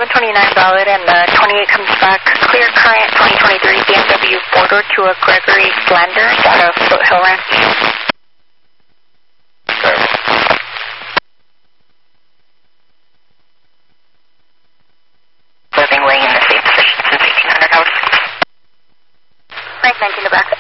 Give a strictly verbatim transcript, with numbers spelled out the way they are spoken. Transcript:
eleven twenty-nine valid, and the twenty-eight comes back. Clear current twenty twenty-three B M W four-door to a Gregory Flanders out of Foothill Ranch. Living way in the same position since eighteen hundred hours. Mike nineteen to back.